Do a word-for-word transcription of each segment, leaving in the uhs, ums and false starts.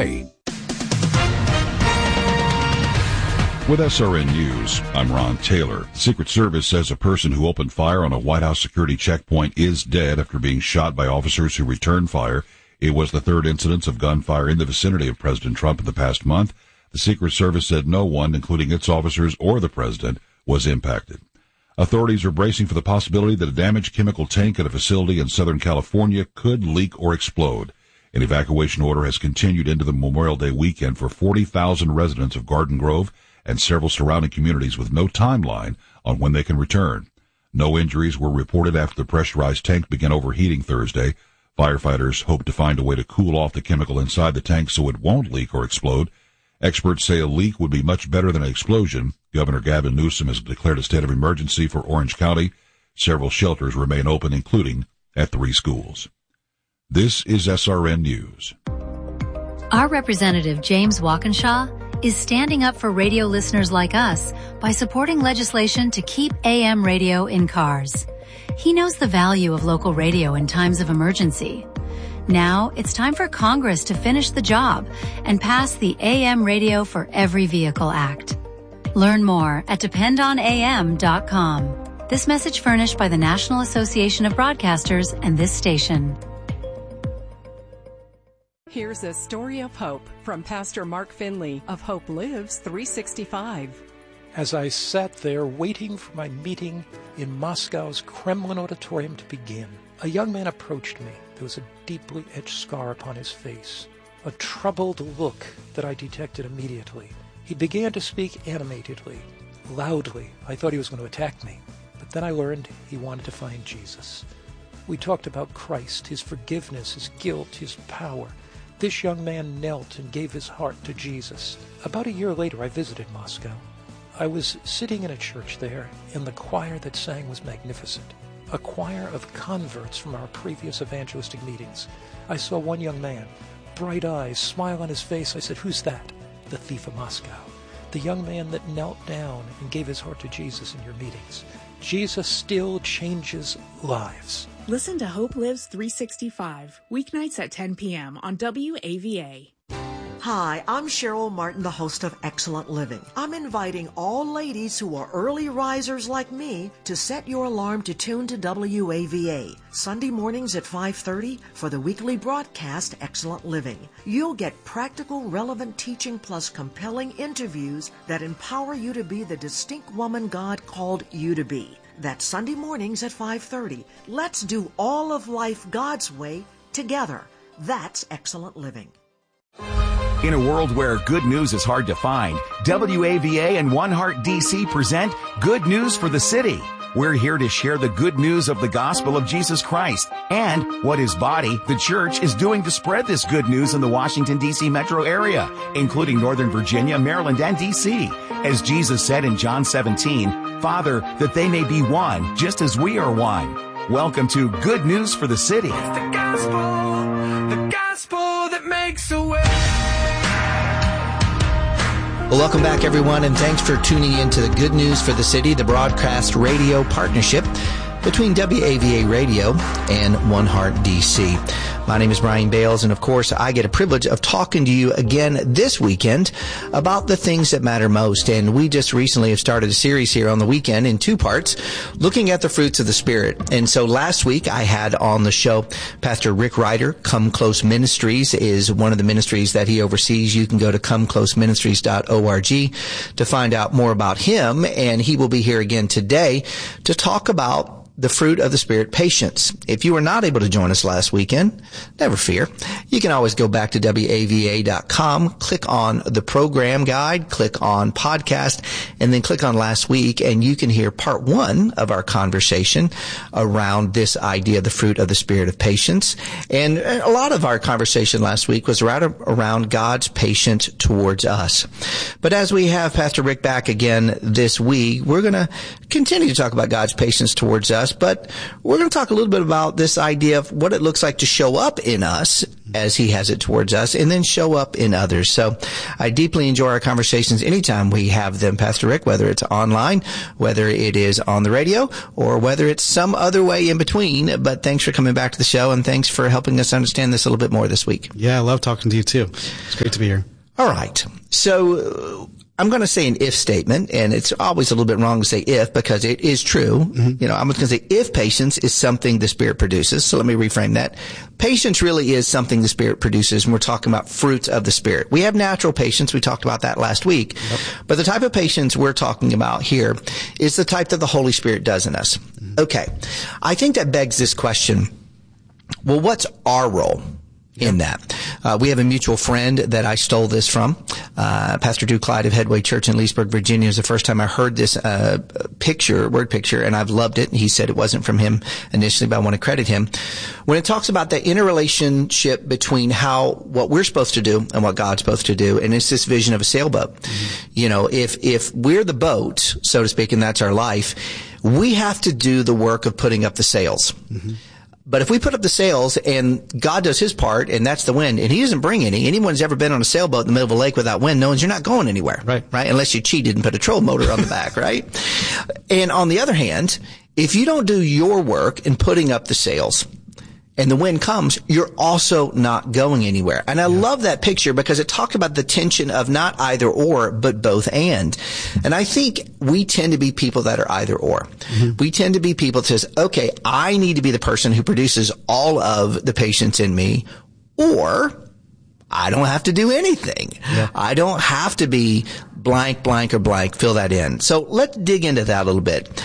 today. With S R N News, I'm Ron Taylor. The Secret Service says a person who opened fire on a White House security checkpoint is dead after being shot by officers who returned fire. It was the third incidence of gunfire in the vicinity of President Trump in the past month. The Secret Service said no one, including its officers or the president, was impacted. Authorities are bracing for the possibility that a damaged chemical tank at a facility in Southern California could leak or explode. An evacuation order has continued into the Memorial Day weekend for forty thousand residents of Garden Grove and several surrounding communities with no timeline on when they can return. No injuries were reported after the pressurized tank began overheating Thursday. Firefighters hope to find a way to cool off the chemical inside the tank so it won't leak or explode. Experts say a leak would be much better than an explosion. Governor Gavin Newsom has declared a state of emergency for Orange County. Several shelters remain open, including at three schools. This is S R N News. Our representative, James Walkinshaw, is standing up for radio listeners like us by supporting legislation to keep A M radio in cars. He knows the value of local radio in times of emergency. Now it's time for Congress to finish the job and pass the A M Radio for Every Vehicle Act. Learn more at depend on A M dot com. This message furnished by the National Association of Broadcasters and this station. Here's a story of hope from Pastor Mark Finley of Hope Lives three sixty-five. As I sat there waiting for my meeting in Moscow's Kremlin auditorium to begin, a young man approached me. There was a deeply etched scar upon his face, a troubled look that I detected immediately. He began to speak animatedly, loudly. I thought he was going to attack me, but then I learned he wanted to find Jesus. We talked about Christ, his forgiveness, his guilt, his power. This young man knelt and gave his heart to Jesus. About a year later, I visited Moscow. I was sitting in a church there, and the choir that sang was magnificent. A choir of converts from our previous evangelistic meetings. I saw one young man, bright eyes, smile on his face. I said, "Who's that?" "The thief of Moscow." The young man that knelt down and gave his heart to Jesus in your meetings. Jesus still changes lives. Listen to Hope Lives three sixty-five, weeknights at ten p.m. on W A V A. Hi, I'm Cheryl Martin, the host of Excellent Living. I'm inviting all ladies who are early risers like me to set your alarm to tune to W A V A Sunday mornings at five thirty for the weekly broadcast Excellent Living. You'll get practical, relevant teaching plus compelling interviews that empower you to be the distinct woman God called you to be. That's Sunday mornings at five thirty. Let's do all of life God's way together. That's Excellent Living. In a world where good news is hard to find, W A V A and One Heart D C present Good News for the City. We're here to share the good news of the gospel of Jesus Christ and what his body, the church, is doing to spread this good news in the Washington, D C metro area, including Northern Virginia, Maryland, and D C. As Jesus said in John seventeen, "Father, that they may be one, just as we are one." Welcome to Good News for the City. It's the gospel, the gospel that makes a way. Well, welcome back, everyone, and thanks for tuning in to the Good News for the City, the broadcast radio partnership between W A V A Radio and One Heart D C. My name is Brian Bales, and of course, I get a privilege of talking to you again this weekend about the things that matter most. And we just recently have started a series here on the weekend in two parts, looking at the fruits of the Spirit. And so last week, I had on the show Pastor Rick Ryder. Come Close Ministries is one of the ministries that he oversees. You can go to come close ministries dot org to find out more about him. And he will be here again today to talk about the fruit of the Spirit, patience. If you were not able to join us last weekend, never fear. You can always go back to W A V A dot com, click on the program guide, click on podcast, and then click on last week, and you can hear part one of our conversation around this idea, the fruit of the Spirit of patience. And a lot of our conversation last week was right around God's patience towards us. But as we have Pastor Rick back again this week, we're going to continue to talk about God's patience towards us. But we're going to talk a little bit about this idea of what it looks like to show up in us as he has it towards us, and then show up in others. So I deeply enjoy our conversations anytime we have them, Pastor Rick, whether it's online, whether it is on the radio, or whether it's some other way in between. But thanks for coming back to the show, and thanks for helping us understand this a little bit more this week. Yeah, I love talking to you too. It's great to be here. All right. So I'm going to say an if statement, and it's always a little bit wrong to say if because it is true. Mm-hmm. You know, I'm just going to say if patience is something the Spirit produces. So let me reframe that. Patience really is something the Spirit produces, and we're talking about fruits of the Spirit. We have natural patience. We talked about that last week. Yep. But the type of patience we're talking about here is the type that the Holy Spirit does in us. Mm-hmm. Okay. I think that begs this question. Well, what's our role in that? Uh, we have a mutual friend that I stole this from. Uh, Pastor Drew Clyde of Headway Church in Leesburg, Virginia is the first time I heard this, uh, picture, word picture, and I've loved it. He said it wasn't from him initially, but I want to credit him. When it talks about the interrelationship between how, what we're supposed to do and what God's supposed to do, and it's this vision of a sailboat. Mm-hmm. You know, if, if we're the boat, so to speak, and that's our life, we have to do the work of putting up the sails. Mm-hmm. But if we put up the sails and God does his part, and that's the wind, and he doesn't bring any, anyone's ever been on a sailboat in the middle of a lake without wind knows you're not going anywhere. Right. Right. Unless you cheated and put a troll motor on the back, right? And on the other hand, if you don't do your work in putting up the sails, and the wind comes, you're also not going anywhere. And I yeah. love that picture because it talked about the tension of not either or, but both and. And I think we tend to be people that are either or. Mm-hmm. We tend to be people that says, okay, I need to be the person who produces all of the patience in me, or I don't have to do anything. Yeah. I don't have to be blank, blank, or blank, fill that in. So let's dig into that a little bit.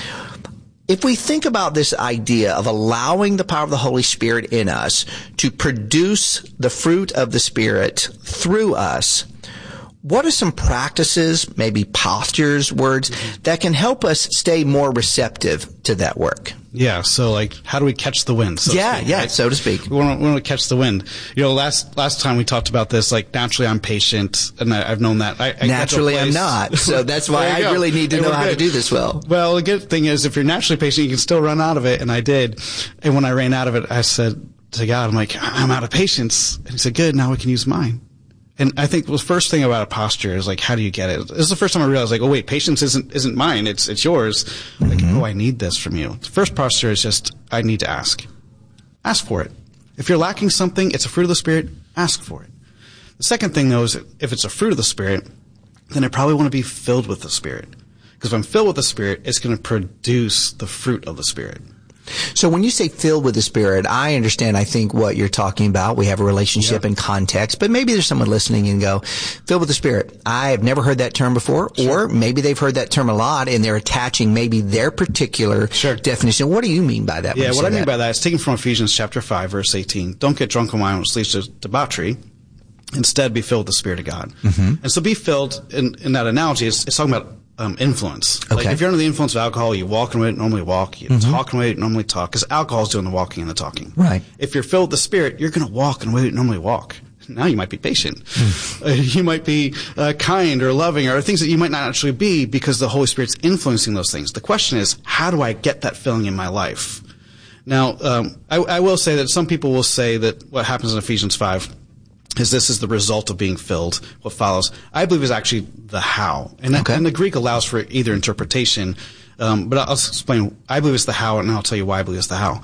If we think about this idea of allowing the power of the Holy Spirit in us to produce the fruit of the Spirit through us, what are some practices, maybe postures, words, that can help us stay more receptive to that work? Yeah, so like, how do we catch the wind? So yeah, speak, yeah, right? so to speak. We want, to, we want to catch the wind. You know, last last time we talked about this, like, naturally I'm patient, and I, I've known that. I, I naturally I'm not, so that's why I go. really need to and know how good. to do this well. Well, the good thing is, if you're naturally patient, you can still run out of it, and I did. And when I ran out of it, I said to God, I'm like, I'm out of patience. And he said, good, now we can use mine. And I think the first thing about a posture is like, how do you get it? This is the first time I realized, like, oh wait, patience isn't isn't mine. It's it's yours. Like, mm-hmm. oh, I need this from you. The first posture is just, I need to ask. Ask for it. If you're lacking something, it's a fruit of the Spirit. Ask for it. The second thing, though, is if it's a fruit of the Spirit, then I probably want to be filled with the Spirit. Because if I'm filled with the Spirit, it's going to produce the fruit of the Spirit. So when you say filled with the Spirit, I understand, I think, what you're talking about. We have a relationship yeah. and context, but maybe there's someone listening and go, filled with the Spirit. I have never heard that term before, sure. or maybe they've heard that term a lot and they're attaching maybe their particular sure. definition. What do you mean by that? Yeah, what I mean that? by that is taken from Ephesians chapter five, verse eighteen. Don't get drunk on wine, which leads to debauchery. Instead, be filled with the Spirit of God. Mm-hmm. And so be filled, in, in that analogy, it's, it's talking about Um, influence. Okay. Like if you're under the influence of alcohol, you walk in the way you normally walk. You mm-hmm. talk in the way you normally talk. Because alcohol is doing the walking and the talking. Right. If you're filled with the Spirit, you're going to walk in the way you normally walk. Now you might be patient. Mm. Uh, you might be uh, kind or loving or things that you might not actually be because the Holy Spirit's influencing those things. The question is, how do I get that feeling in my life? Now, um, I, I will say that some people will say that what happens in Ephesians five is this is the result of being filled, what follows. I believe is actually the how. And, okay. and the Greek allows for either interpretation, um, but I'll explain. I believe it's the how, and I'll tell you why I believe it's the how.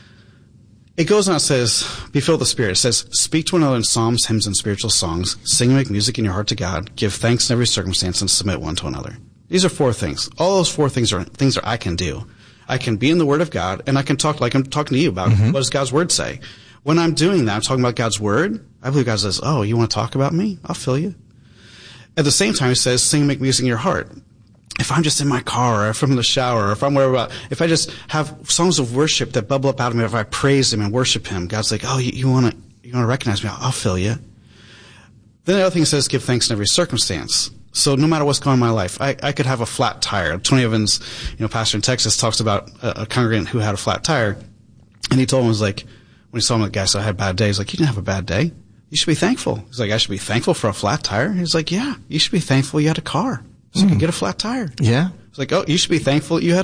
It goes on and says, be filled with the Spirit. It says, speak to one another in psalms, hymns, and spiritual songs. Sing and make music in your heart to God. Give thanks in every circumstance and submit one to another. These are four things. All those four things are things that I can do. I can be in the Word of God, and I can talk like I'm talking to you about mm-hmm. what does God's Word say. When I'm doing that, I'm talking about God's Word. I believe God says, oh, you want to talk about me? I'll fill you. At the same time, he says, sing and make music in your heart. If I'm just in my car, or if I'm in the shower, or if I'm wherever, if I just have songs of worship that bubble up out of me, if I praise him and worship him, God's like, oh, you, you want to you want to recognize me? I'll, I'll fill you. Then the other thing says, give thanks in every circumstance. So no matter what's going on in my life, I, I could have a flat tire. Tony Evans, you know, pastor in Texas, talks about a, a congregant who had a flat tire, and he told him, he was like, when he saw him, the guy said, I had a bad day. He's like, you didn't have a bad day. You should be thankful. He's like, I should be thankful for a flat tire? He's like, yeah, you should be thankful you had a car. So mm. you can get a flat tire. Yeah. He's like, oh, you should be thankful you had a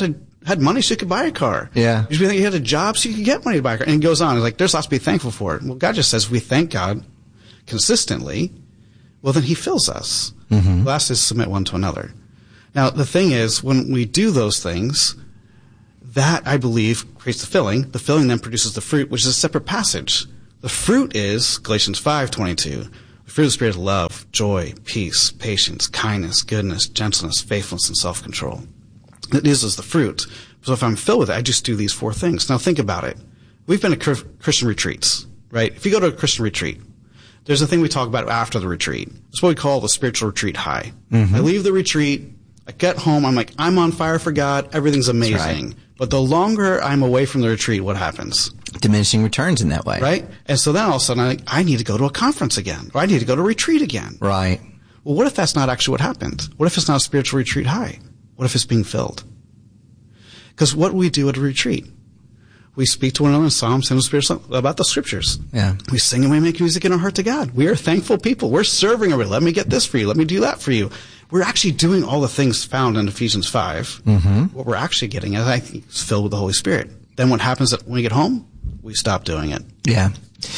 had money so you could buy a car. Yeah. You should be, you had a job so you could get money to buy a car. And it goes on. It's like, there's lots to be thankful for. Well, God just says if we thank God consistently, well, then he fills us. Mm-hmm. The last is submit one to another. Now, the thing is, when we do those things, that, I believe, creates the filling. The filling then produces the fruit, which is a separate passage. The fruit is Galatians five twenty-two. The fruit of the Spirit is love, joy, peace, patience, kindness, goodness, gentleness, faithfulness, and self-control. It is as the fruit. So if I'm filled with it, I just do these four things. Now think about it. We've been to Christian retreats, right? If you go to a Christian retreat, there's a thing we talk about after the retreat. It's what we call the spiritual retreat high. Mm-hmm. I leave the retreat, I get home, I'm like, I'm on fire for God, everything's amazing. Right. But the longer I'm away from the retreat, what happens? Diminishing returns in that way. Right? And so then all of a sudden, I'm like, I need to go to a conference again, or I need to go to a retreat again. Right. Well, what if that's not actually what happened? What if it's not a spiritual retreat high? What if it's being filled? Because what we do at a retreat, we speak to one another in psalms and spirits about the scriptures. Yeah. We sing and we make music in our heart to God. We are thankful people. We're serving everybody. Let me get this for you. Let me do that for you. We're actually doing all the things found in Ephesians five. Mm-hmm. What we're actually getting is, I think, is filled with the Holy Spirit. Then what happens when we get home? We stop doing it. Yeah.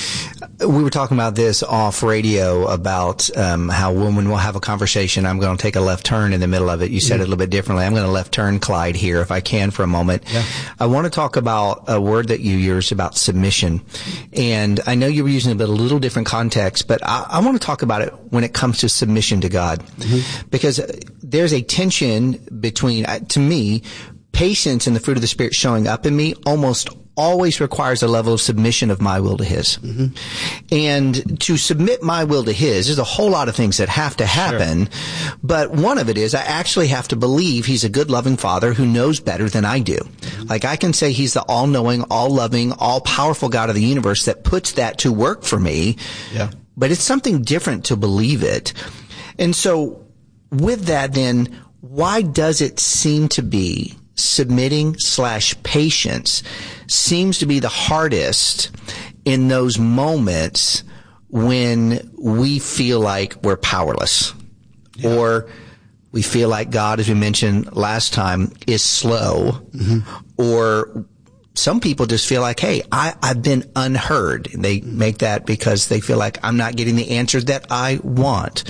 We were talking about this off radio about um, how when we'll have a conversation, I'm going to take a left turn in the middle of it. You said mm-hmm. it a little bit differently. I'm going to left turn Clyde here if I can for a moment. Yeah. I want to talk about a word that you used about submission. And I know you were using it in a little different context, but I, I want to talk about it when it comes to submission to God. Mm-hmm. Because there's a tension between, to me, patience and the fruit of the Spirit showing up in me almost always requires a level of submission of my will to His. Mm-hmm. And to submit my will to His, there's a whole lot of things that have to happen. Sure. But one of it is I actually have to believe He's a good, loving Father who knows better than I do. Mm-hmm. Like I can say He's the all-knowing, all-loving, all-powerful God of the universe that puts that to work for me. Yeah. But it's something different to believe it. And so with that, then, why does it seem to be submitting slash patience seems to be the hardest in those moments when we feel like we're powerless, yeah. or we feel like God, as we mentioned last time, is slow, mm-hmm. or some people just feel like, hey, I, I've been unheard. They make that because they feel like I'm not getting the answers that I want.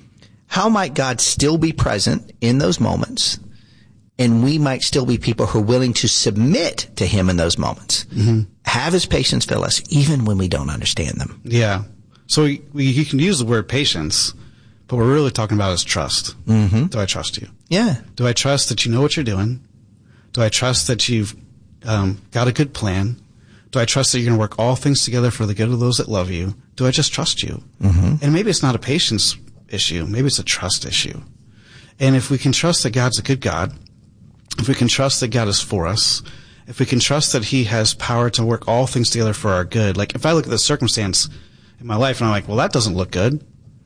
How might God still be present in those moments? And we might still be people who are willing to submit to Him in those moments. Mm-hmm. Have His patience fill us, even when we don't understand them. Yeah. So we, we, you can use the word patience, but what we're really talking about is trust. Mm-hmm. Do I trust you? Yeah. Do I trust that you know what you're doing? Do I trust that you've um, got a good plan? Do I trust that you're going to work all things together for the good of those that love you? Do I just trust you? Mm-hmm. And maybe it's not a patience issue. Maybe it's a trust issue. And if we can trust that God's a good God, if we can trust that God is for us, if we can trust that He has power to work all things together for our good. Like if I look at the circumstance in my life and I'm like, well, that doesn't look good.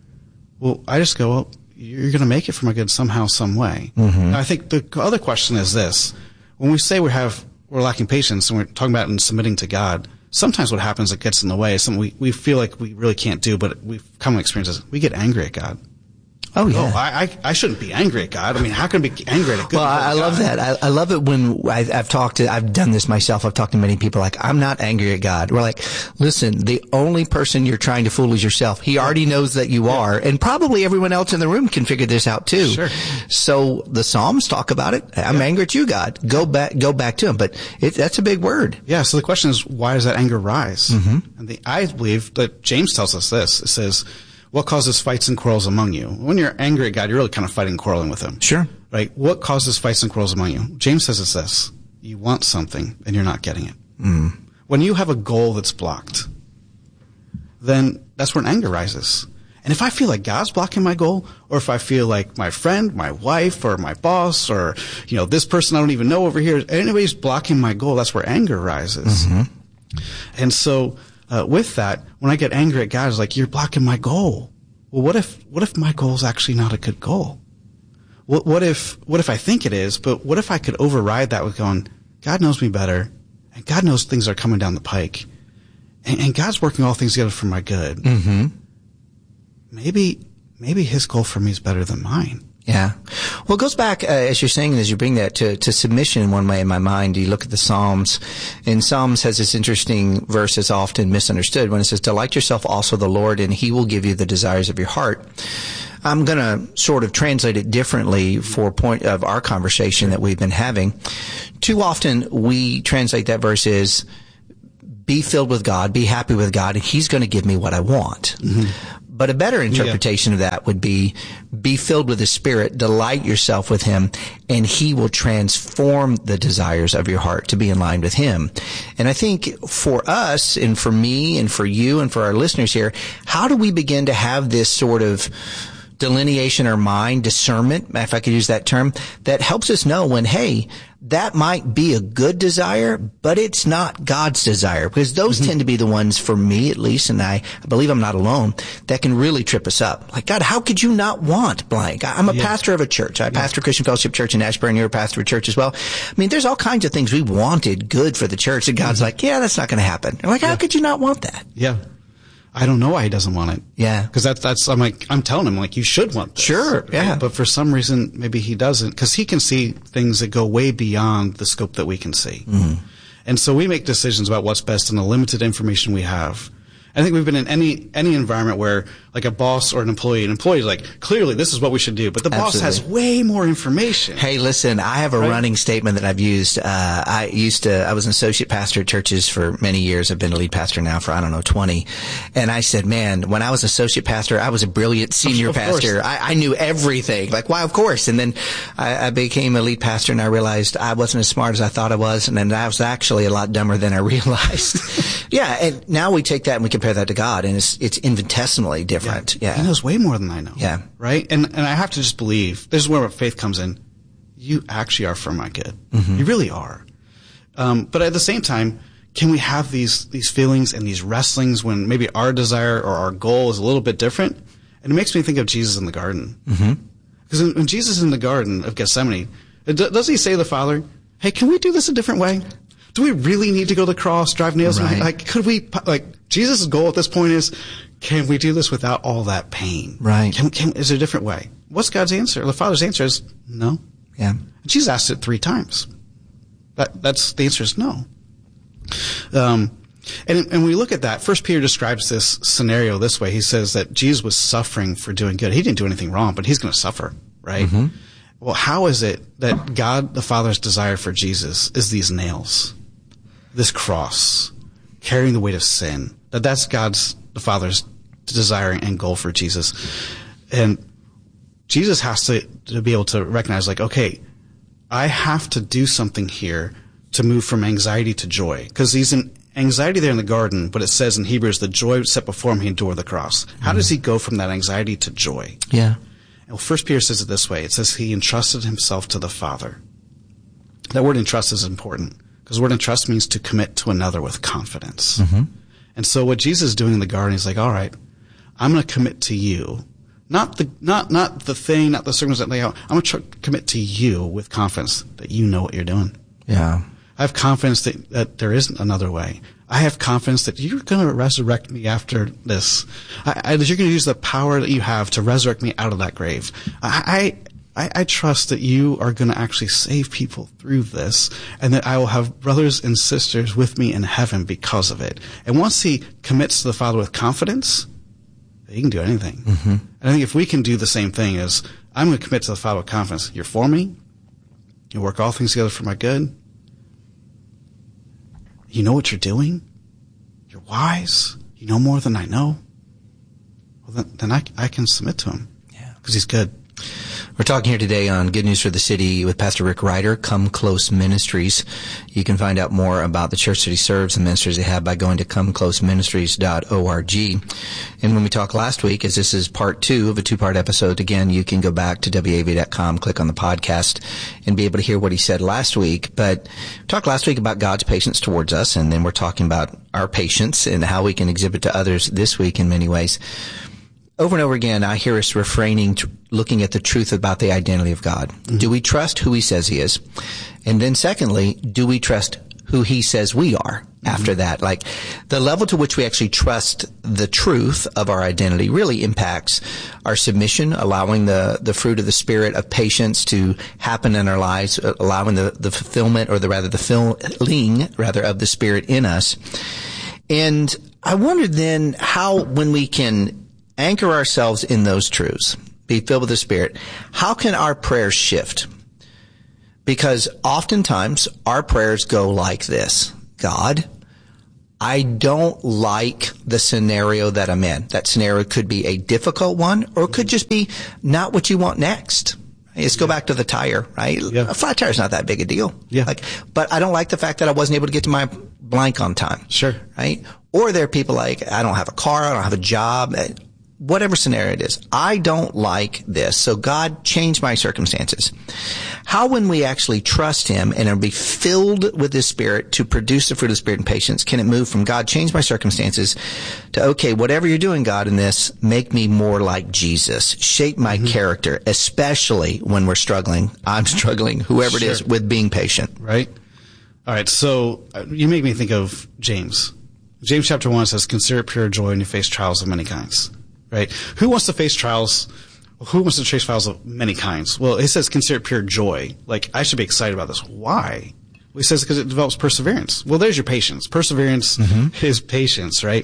Well, I just go, well, you're going to make it for my good somehow, some way. Mm-hmm. Now, I think the other question is this. When we say we have, we're lacking patience and we're talking about in submitting to God, sometimes what happens that gets in the way is something we, we feel like we really can't do, but we've come to experiences. We get angry at God. Oh, yeah. Oh, I, I, I shouldn't be angry at God. I mean, how can I be angry at a good Well, I, I love that. I, I love it when I, I've talked to, I've done this myself. I've talked to many people like, I'm not angry at God. We're like, listen, the only person you're trying to fool is yourself. He already knows that you are. And probably everyone else in the room can figure this out too. Sure. So the Psalms talk about it. I'm yeah. angry at you, God. Go back, go back to Him. But it, that's a big word. Yeah. So the question is, why does that anger rise? Mm-hmm. And the, I believe that James tells us this. It says, what causes fights and quarrels among you? When you're angry at God, you're really kind of fighting and quarreling with Him. Sure. Right? What causes fights and quarrels among you? James says it's this. You want something and you're not getting it. Mm. When you have a goal that's blocked, then that's when anger rises. And if I feel like God's blocking my goal, or if I feel like my friend, my wife, or my boss, or, you know, this person I don't even know over here, anybody's blocking my goal, that's where anger rises. Mm-hmm. And so, Uh, with that, when I get angry at God, it's like, you're blocking my goal. Well, what if, what if my goal is actually not a good goal? What, what if, what if I think it is, but what if I could override that with going, God knows me better, and God knows things are coming down the pike, and, and God's working all things together for my good. Mm-hmm. Maybe, maybe His goal for me is better than mine. Yeah. Well, it goes back, uh, as you're saying, as you bring that to, to submission in one way in my mind. You look at the Psalms, and Psalms has this interesting verse that's often misunderstood when it says, delight yourself also the Lord, and he will give you the desires of your heart. I'm going to sort of translate it differently for a point of our conversation that we've been having. Too often we translate that verse as, be filled with God, be happy with God, and he's going to give me what I want. Mm-hmm. But a better interpretation yeah. of that would be, be filled with the Spirit, delight yourself with him, and he will transform the desires of your heart to be in line with him. And I think for us, and for me, and for you, and for our listeners here, how do we begin to have this sort of delineation or mind, discernment, if I could use that term, that helps us know when, hey, that might be a good desire, but it's not God's desire, because those mm-hmm. tend to be the ones, for me at least, and I, I believe I'm not alone, that can really trip us up. Like, God, how could you not want blank? I'm a yeah. pastor of a church. I yeah. pastor Christian Fellowship Church in Ashburn. You're a pastor of a church as well. I mean, there's all kinds of things we wanted good for the church, and God's mm-hmm. like, yeah, that's not going to happen. I'm like, how yeah. could you not want that? Yeah. I don't know why he doesn't want it. Yeah. Because that's, that's, I'm like, I'm telling him, like, you should want this. Sure. Yeah. But for some reason, maybe he doesn't, because he can see things that go way beyond the scope that we can see. Mm-hmm. And so we make decisions about what's best in the limited information we have. I think we've been in any, any environment where, like, a boss or an employee, an employee is like, clearly this is what we should do, but the Absolutely. boss has way more information. Hey, listen, I have a right? running statement that I've used. Uh, I used to, I was an associate pastor at churches for many years. I've been a lead pastor now for, I don't know, twenty. And I said, man, when I was associate pastor, I was a brilliant senior of pastor. I, I knew everything. Like, why, of course. And then I, I became a lead pastor, and I realized I wasn't as smart as I thought I was, and then I was actually a lot dumber than I realized. Yeah, and now we take that and we compare that to God, and it's it's infinitesimally different. Yeah. yeah. He knows way more than I know. Yeah. Right? And and I have to just believe, this is where faith comes in, you actually are for my good. Mm-hmm. You really are. Um, but at the same time, can we have these these feelings and these wrestlings when maybe our desire or our goal is a little bit different? And it makes me think of Jesus in the garden. Because mm-hmm. when Jesus is in the Garden of Gethsemane, doesn't he say to the Father, hey, can we do this a different way? Do we really need to go to the cross, drive nails? Right. Like, could we, like, Jesus' goal at this point is, can we do this without all that pain? Right. Can, can, is there a different way? What's God's answer? The Father's answer is no. Yeah. Jesus asked it three times. That, that's, the answer is no. Um, and, and we look at that. First Peter describes this scenario this way. He says that Jesus was suffering for doing good. He didn't do anything wrong, but he's going to suffer, right? Mm-hmm. Well, how is it that God the Father's desire for Jesus is these nails? This cross, carrying the weight of sin, that that's God's, the Father's desire and goal for Jesus. And Jesus has to, to be able to recognize, like, okay, I have to do something here to move from anxiety to joy. Because he's in anxiety there in the garden, but it says in Hebrews, the joy set before him, he endured the cross. How mm-hmm. does he go from that anxiety to joy? Yeah. Well, First Peter says it this way. It says he entrusted himself to the Father. That word entrust is important. Because the word entrust means to commit to another with confidence. Mm-hmm. And so what Jesus is doing in the garden, he's like, all right, I'm going to commit to you. Not the, not, not the thing, not the circumstance that lay out. I'm going to tr- commit to you with confidence that you know what you're doing. Yeah. I have confidence that, that there isn't another way. I have confidence that you're going to resurrect me after this. I, I, that you're going to use the power that you have to resurrect me out of that grave. I, I I, I trust that you are going to actually save people through this, and that I will have brothers and sisters with me in heaven because of it. And once he commits to the Father with confidence, he can do anything. Mm-hmm. And I think if we can do the same thing as, I'm going to commit to the Father with confidence. You're for me. You work all things together for my good. You know what you're doing. You're wise. You know more than I know. Well, then, then I, I can submit to him. Yeah. Because he's good. We're talking here today on Good News for the City with Pastor Rick Ryder, Come Close Ministries. You can find out more about the church that he serves and ministries they have by going to come close ministries dot org. And when we talked last week, as this is part two of a two-part episode, again, you can go back to W A V dot com, click on the podcast, and be able to hear what he said last week. But we talked last week about God's patience towards us, and then we're talking about our patience and how we can exhibit to others this week in many ways. Over and over again, I hear us refraining, to looking at the truth about the identity of God. Mm-hmm. Do we trust who he says he is? And then secondly, do we trust who he says we are mm-hmm. after that. Like the level to which we actually trust the truth of our identity really impacts our submission, allowing the, the fruit of the Spirit of patience to happen in our lives, allowing the, the fulfillment or the rather the filling rather of the Spirit in us. And I wondered then how, when we can anchor ourselves in those truths, be filled with the Spirit, how can our prayers shift? Because oftentimes our prayers go like this: God, I don't like the scenario that I'm in. That scenario could be a difficult one, or it could just be not what you want next. Let's go back to the tire, right? Yeah. A flat tire is not that big a deal. Yeah. Like, but I don't like the fact that I wasn't able to get to my blank on time. Sure. Right? Or there are people like, I don't have a car, I don't have a job, whatever scenario it is. I don't like this. So God, change my circumstances. How, when we actually trust him and be filled with his Spirit to produce the fruit of the Spirit and patience, can it move from God, change my circumstances, to, okay, whatever you're doing, God, in this, make me more like Jesus. Shape my mm-hmm. character, especially when we're struggling. I'm struggling, whoever sure. it is, with being patient. Right? All right. So uh, you make me think of James. James chapter one says, consider it pure joy when you face trials of many kinds. Right? Who wants to face trials? Who wants to face trials of many kinds? Well, it says consider it pure joy. Like, I should be excited about this. Why? Well, he says because it develops perseverance. Well, there's your patience. Perseverance mm-hmm. is patience, right?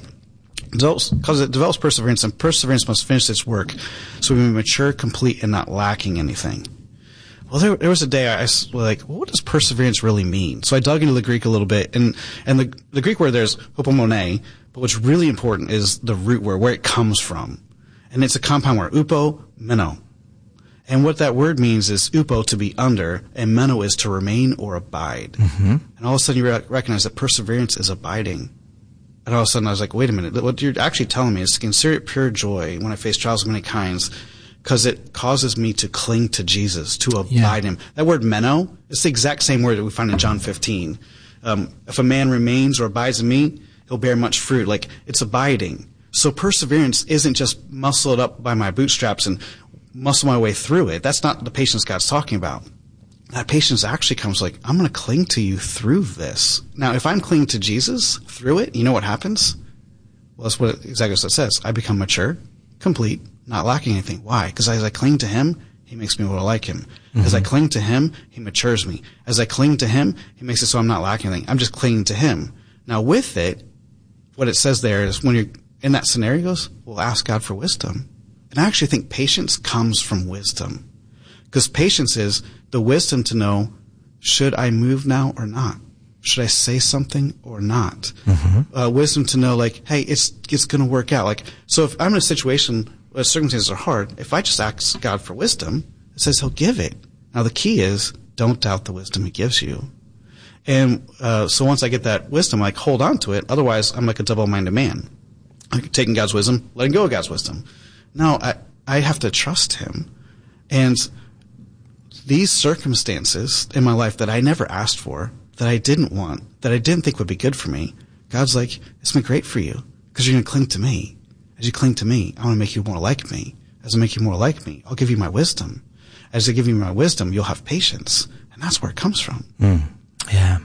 Because it develops perseverance, and perseverance must finish its work so we may mature, complete, and not lacking anything. Well, there, there was a day I was like, well, what does perseverance really mean? So I dug into the Greek a little bit, and, and the, the Greek word there is hupomone, but what's really important is the root word, where it comes from. And it's a compound word, upo, meno. And what that word means is upo, to be under, and meno is to remain or abide. Mm-hmm. And all of a sudden you re- recognize that perseverance is abiding. And all of a sudden I was like, wait a minute, what you're actually telling me is to consider it pure joy when I face trials of many kinds, because it causes me to cling to Jesus, to abide yeah. in him. That word meno, it's the exact same word that we find in John fifteen. Um, if a man remains or abides in me, he'll bear much fruit. Like, it's abiding. So perseverance isn't just muscle it up by my bootstraps and muscle my way through it. That's not the patience God's talking about. That patience actually comes like, I'm going to cling to you through this. Now, if I'm clinging to Jesus through it, you know what happens? Well, that's what it, exactly what it says. I become mature, complete, not lacking anything. Why? Because as I cling to him, he makes me able to like him. Mm-hmm. As I cling to him, he matures me. As I cling to him, he makes it so I'm not lacking anything. I'm just clinging to him. Now, with it, what it says there is when you're in that scenario, goes, well, ask God for wisdom. And I actually think patience comes from wisdom. Because patience is the wisdom to know, should I move now or not? Should I say something or not? Mm-hmm. Uh, wisdom to know, like, hey, it's it's going to work out. Like, so if I'm in a situation where circumstances are hard, if I just ask God for wisdom, it says he'll give it. Now, the key is, don't doubt the wisdom he gives you. And uh, so once I get that wisdom, I like, hold on to it. Otherwise, I'm like a double-minded man. I'm taking God's wisdom, letting go of God's wisdom. No, I, I have to trust him. And these circumstances in my life that I never asked for, that I didn't want, that I didn't think would be good for me, God's like, it's been great for you because you're going to cling to me. As you cling to me, I want to make you more like me. As I make you more like me, I'll give you my wisdom. As I give you my wisdom, you'll have patience. And that's where it comes from. Mm. Yeah.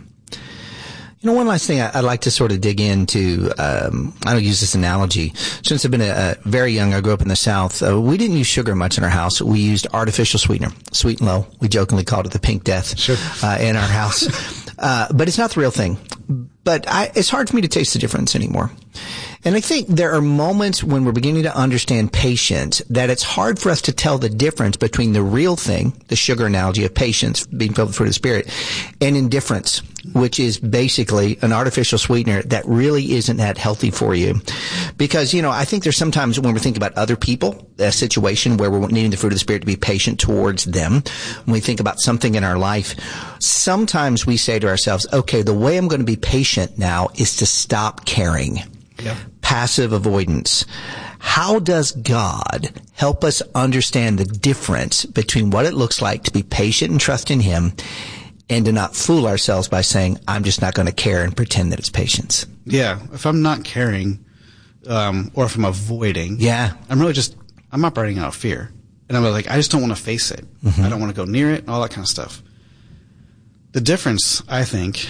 You know, one last thing I'd like to sort of dig into, um, I don't use this analogy. Since I've been a, a very young, I grew up in the South, uh, we didn't use sugar much in our house. We used artificial sweetener, Sweet and Low. We jokingly called it the pink death sure. uh, in our house. uh, but it's not the real thing. But I, it's hard for me to taste the difference anymore. And I think there are moments when we're beginning to understand patience that it's hard for us to tell the difference between the real thing, the sugar analogy of patience, being filled with the fruit of the Spirit, and indifference, which is basically an artificial sweetener that really isn't that healthy for you. Because, you know, I think there's sometimes when we think about other people, a situation where we're needing the fruit of the Spirit to be patient towards them, when we think about something in our life, sometimes we say to ourselves, okay, the way I'm going to be patient now is to stop caring. Yep. Passive avoidance. How does God help us understand the difference between what it looks like to be patient and trust in him and to not fool ourselves by saying, I'm just not going to care and pretend that it's patience? Yeah. If I'm not caring, um, or if I'm avoiding, yeah, I'm really just, I'm operating out of fear. And I'm like, I just don't want to face it. Mm-hmm. I don't want to go near it and all that kind of stuff. The difference, I think,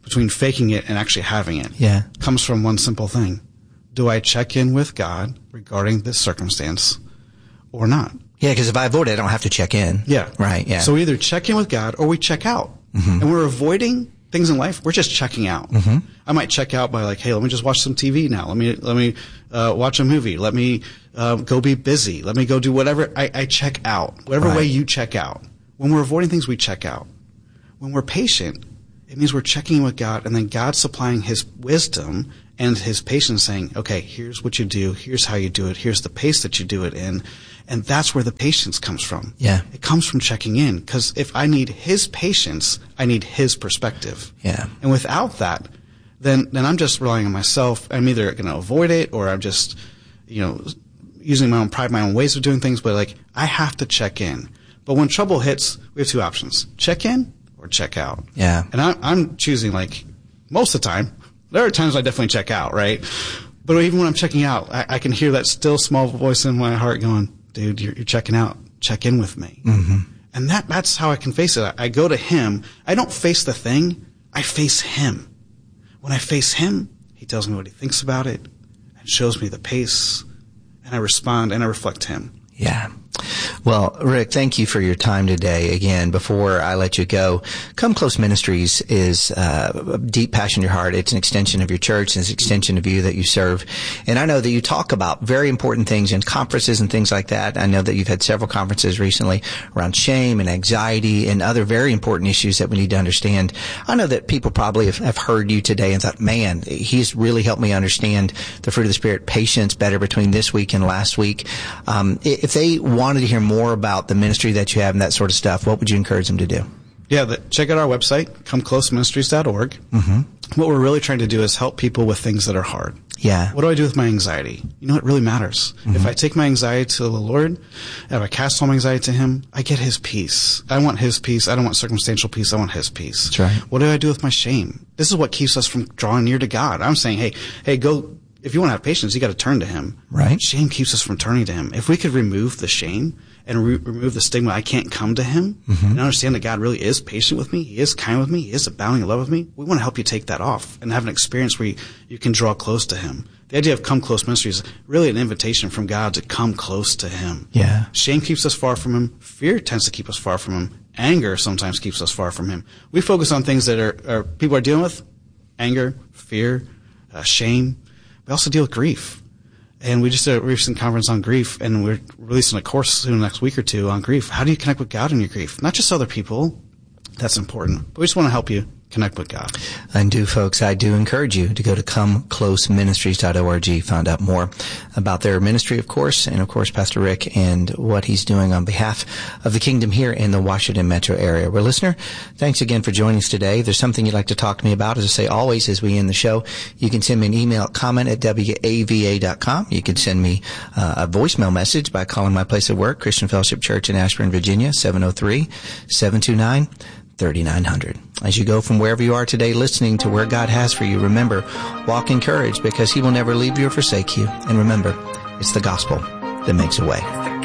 between faking it and actually having it yeah. comes from one simple thing. Do I check in with God regarding this circumstance or not? Yeah, because if I avoid it, I don't have to check in. Yeah. Right, yeah. So we either check in with God or we check out. Mm-hmm. And we're avoiding things in life. We're just checking out. Mm-hmm. I might check out by like, hey, let me just watch some T V now. Let me, let me, uh, watch a movie. Let me, uh, go be busy. Let me go do whatever. I, I check out. Whatever right. way you check out. When we're avoiding things, we check out. When we're patient, it means we're checking in with God, and then God supplying his wisdom and his patience, saying, okay, here's what you do. Here's how you do it. Here's the pace that you do it in. And that's where the patience comes from. Yeah. It comes from checking in, because if I need his patience, I need his perspective. Yeah. And without that, then, then I'm just relying on myself. I'm either going to avoid it, or I'm just, you know, using my own pride, my own ways of doing things. But like, I have to check in. But when trouble hits, we have two options: check in or check out. Yeah. And I, I'm choosing, like, most of the time. There are times I definitely check out, right? But even when I'm checking out, I, I can hear that still small voice in my heart going, dude, you're, you're checking out. Check in with me. Mm-hmm. And that, that's how I can face it. I, I go to him. I don't face the thing. I face him. When I face him, he tells me what he thinks about it and shows me the pace, and I respond and I reflect him. Yeah. Well, Rick, thank you for your time today. Again, before I let you go, Come Close Ministries is uh, a deep passion in your heart. It's an extension of your church. It's an extension of you that you serve. And I know that you talk about very important things in conferences and things like that. I know that you've had several conferences recently around shame and anxiety and other very important issues that we need to understand. I know that people probably have, have heard you today and thought, man, he's really helped me understand the fruit of the Spirit, patience, better between this week and last week. Um, if they wanted to hear more about the ministry that you have and that sort of stuff, what would you encourage them to do? Yeah, the, check out our website, come close ministries dot org. Mm-hmm. What we're really trying to do is help people with things that are hard. Yeah. What do I do with my anxiety? You know, it really matters. Mm-hmm. If I take my anxiety to the Lord, if I cast all my anxiety to him, I get his peace. I want his peace. I don't want circumstantial peace. I want his peace. That's right. What do I do with my shame? This is what keeps us from drawing near to God. I'm saying, hey, hey, go. If you want to have patience, you got to turn to him. Right. Shame keeps us from turning to him. If we could remove the shame and re- remove the stigma, I can't come to him, mm-hmm. and understand that God really is patient with me, he is kind with me, he is abounding in love with me, we want to help you take that off and have an experience where you, you can draw close to him. The idea of Come Close Ministry is really an invitation from God to come close to him. Yeah. Shame keeps us far from him. Fear tends to keep us far from him. Anger sometimes keeps us far from him. We focus on things that are, are people are dealing with: anger, fear, uh, shame. We also deal with grief. And we just did a recent conference on grief, and we're releasing a course soon, next week or two, on grief. How do you connect with God in your grief? Not just other people. That's important. But we just want to help you connect with God. And do, folks, I do encourage you to go to come close ministries dot org, find out more about their ministry, of course, and, of course, Pastor Rick and what he's doing on behalf of the kingdom here in the Washington metro area. Well, listener, thanks again for joining us today. If there's something you'd like to talk to me about, as I say always as we end the show, you can send me an email at comment at W A V A dot com. You can send me uh, a voicemail message by calling my place of work, Christian Fellowship Church in Ashburn, Virginia, seven oh three, seven two nine, thirty-nine hundred. As you go from wherever you are today listening to where God has for you, remember, walk in courage, because he will never leave you or forsake you. And remember, it's the gospel that makes a way. It's the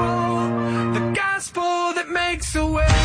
gospel, the gospel that makes a way.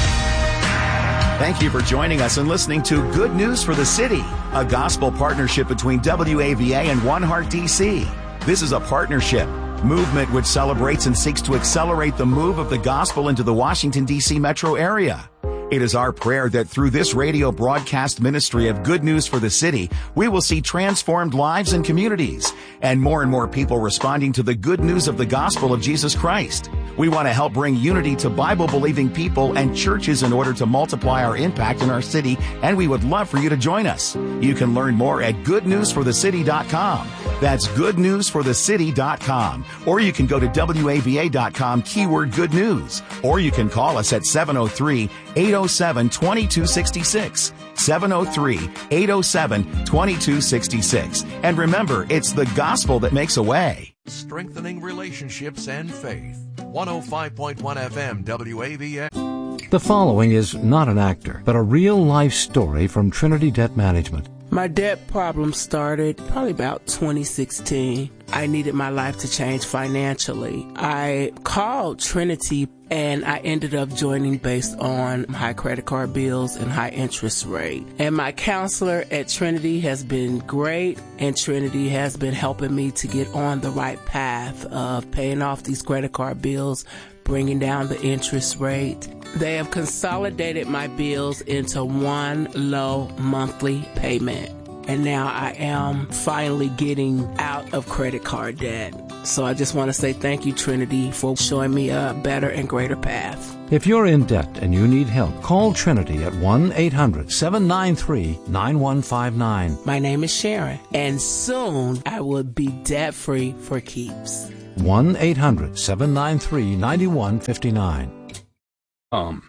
Thank you for joining us and listening to Good News for the City, a gospel partnership between W A V A and One Heart D C. This is a partnership movement which celebrates and seeks to accelerate the move of the gospel into the Washington, D C metro area. It is our prayer that through this radio broadcast ministry of Good News for the City, we will see transformed lives and communities, and more and more people responding to the good news of the gospel of Jesus Christ. We want to help bring unity to Bible-believing people and churches in order to multiply our impact in our city, and we would love for you to join us. You can learn more at good news for the city dot com. That's good news for the city dot com. Or you can go to W A V A dot com, keyword good news. Or you can call us at seven oh three, eight oh seven, two two six six. seven oh three, eight oh seven, two two six six. And remember, it's the gospel that makes a way. Strengthening relationships and faith. one oh five point one F M W A V A. The following is not an actor, but a real-life story from Trinity Debt Management. My debt problem started probably about twenty sixteen. I needed my life to change financially. I called Trinity and I ended up joining based on high credit card bills and high interest rate. And my counselor at Trinity has been great, and Trinity has been helping me to get on the right path of paying off these credit card bills, bringing down the interest rate. They have consolidated my bills into one low monthly payment. And now I am finally getting out of credit card debt. So I just want to say thank you, Trinity, for showing me a better and greater path. If you're in debt and you need help, call Trinity at one eight hundred seven nine three nine one five nine. My name is Sharon, and soon I will be debt-free for keeps. one eight hundred seven nine three nine one five nine. Um.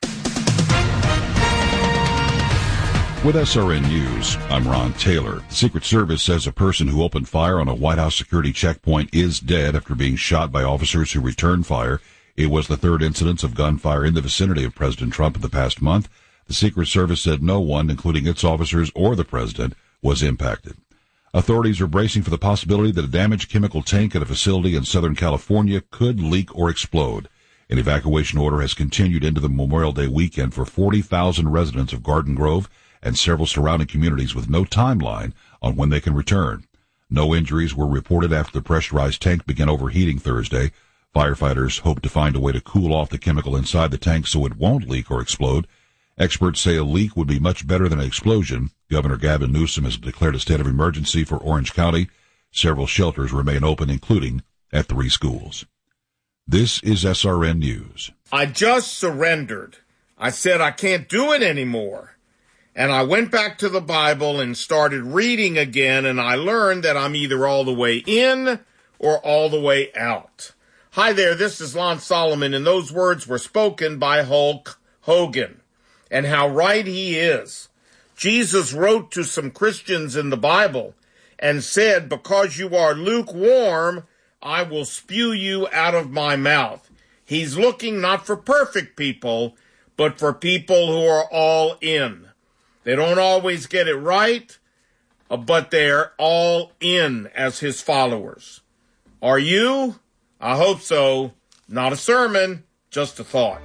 With S R N News, I'm Ron Taylor. The Secret Service says a person who opened fire on a White House security checkpoint is dead after being shot by officers who returned fire. It was the third incidence of gunfire in the vicinity of President Trump in the past month. The Secret Service said no one, including its officers or the president, was impacted. Authorities are bracing for the possibility that a damaged chemical tank at a facility in Southern California could leak or explode. An evacuation order has continued into the Memorial Day weekend for forty thousand residents of Garden Grove and several surrounding communities with no timeline on when they can return. No injuries were reported after the pressurized tank began overheating Thursday. Firefighters hope to find a way to cool off the chemical inside the tank so it won't leak or explode. Experts say a leak would be much better than an explosion. Governor Gavin Newsom has declared a state of emergency for Orange County. Several shelters remain open, including at three schools. This is S R N News. I just surrendered. I said I can't do it anymore. And I went back to the Bible and started reading again, and I learned that I'm either all the way in or all the way out. Hi there, this is Lon Solomon, and those words were spoken by Hulk Hogan. And how right he is. Jesus wrote to some Christians in the Bible and said, because you are lukewarm, I will spew you out of my mouth. He's looking not for perfect people, but for people who are all in. They don't always get it right, but they're all in as his followers. Are you? I hope so. Not a sermon, just a thought.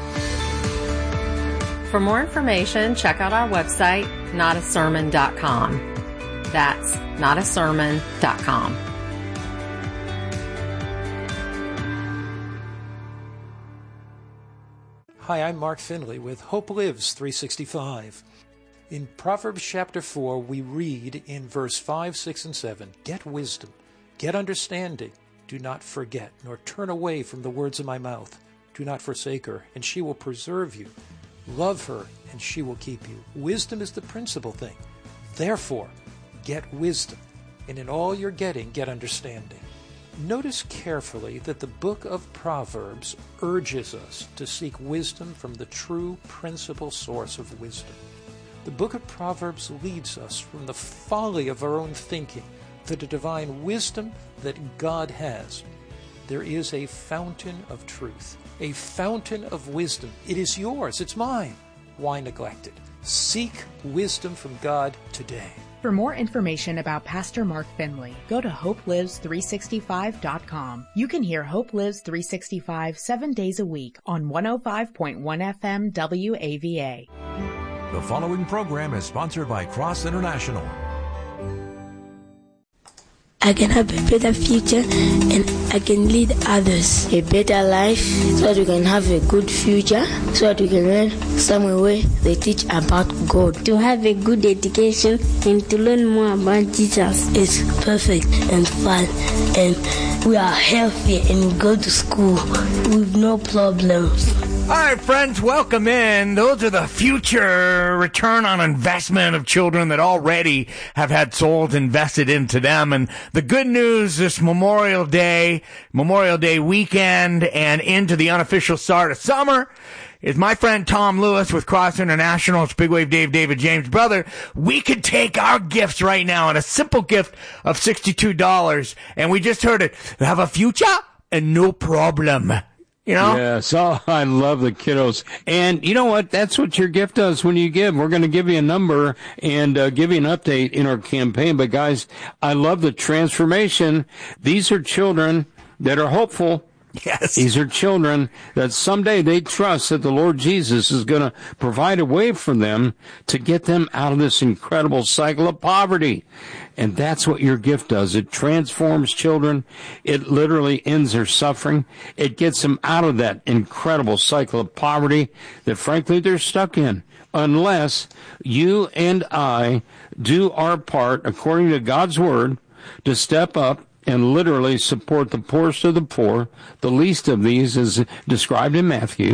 For more information, check out our website, not a sermon dot com. That's not a sermon dot com. Hi, I'm Mark Finley with Hope Lives three sixty-five. In Proverbs chapter four, we read in verse five, six, and seven, get wisdom, get understanding, do not forget, nor turn away from the words of my mouth. Do not forsake her, and she will preserve you. Love her, and she will keep you. Wisdom is the principal thing. Therefore, get wisdom, and in all you're getting, get understanding. Notice carefully that the book of Proverbs urges us to seek wisdom from the true principal source of wisdom. The book of Proverbs leads us from the folly of our own thinking to the divine wisdom that God has. There is a fountain of truth, a fountain of wisdom. It is yours. It's mine. Why neglect it? Seek wisdom from God today. For more information about Pastor Mark Finley, go to hope lives three sixty-five dot com. You can hear Hope Lives three sixty-five seven days a week on one oh five point one F M W A V A. The following program is sponsored by Cross International. I can have a better future and I can lead others a better life so that we can have a good future, so that we can learn somewhere where they teach about God. To have a good education and to learn more about Jesus is perfect and fun, and we are healthy and go to school with no problems. All right, friends, welcome in. Those are the future return on investment of children that already have had souls invested into them. And the good news this Memorial Day, Memorial Day weekend, and into the unofficial start of summer is my friend Tom Lewis with Cross International. It's Big Wave Dave, David James. Brother, we could take our gifts right now and a simple gift of sixty-two dollars. And we just heard it. Have a future and no problem. You know? Yes. Oh, I love the kiddos. And you know what? That's what your gift does when you give. We're going to give you a number and uh, give you an update in our campaign. But guys, I love the transformation. These are children that are hopeful. Yes. These are children that someday they trust that the Lord Jesus is going to provide a way for them to get them out of this incredible cycle of poverty. And that's what your gift does. It transforms children. It literally ends their suffering. It gets them out of that incredible cycle of poverty that, frankly, they're stuck in. Unless you and I do our part, according to God's word, to step up and literally support the poorest of the poor, the least of these is described in Matthew.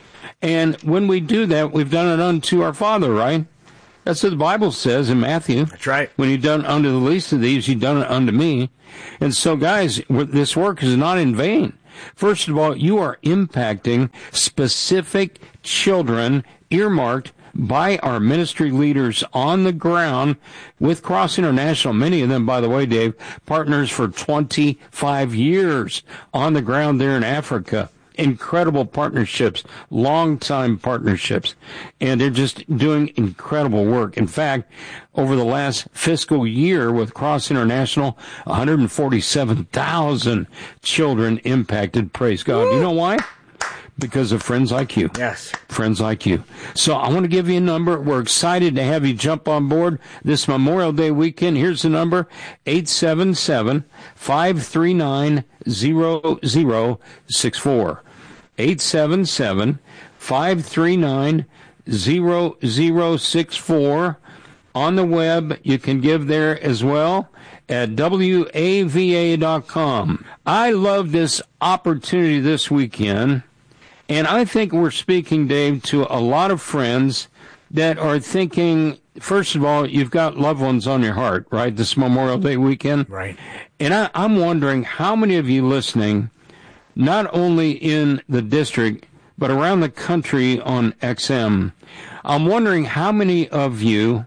And when we do that, we've done it unto our Father, right? That's what the Bible says in Matthew. That's right. When you've done unto the least of these, you've done it unto me. And so, guys, this work is not in vain. First of all, you are impacting specific children earmarked by our ministry leaders on the ground with Cross International. Many of them, by the way, Dave, partners for twenty-five years on the ground there in Africa. Incredible partnerships, long-time partnerships, and they're just doing incredible work. In fact, over the last fiscal year with Cross International, one hundred forty-seven thousand children impacted. Praise God. Woo! You know why? Because of friends like you. Yes. Friends like you. So I want to give you a number. We're excited to have you jump on board this Memorial Day weekend. Here's the number, eight seven seven, five three nine, zero zero six four. eight seven seven, five three nine, zero zero six four. On the web, you can give there as well at W A V A dot com. I love this opportunity this weekend. And I think we're speaking, Dave, to a lot of friends that are thinking, first of all, you've got loved ones on your heart, right, this Memorial Day weekend? Right. And I, I'm wondering how many of you listening, not only in the district, but around the country on X M, I'm wondering how many of you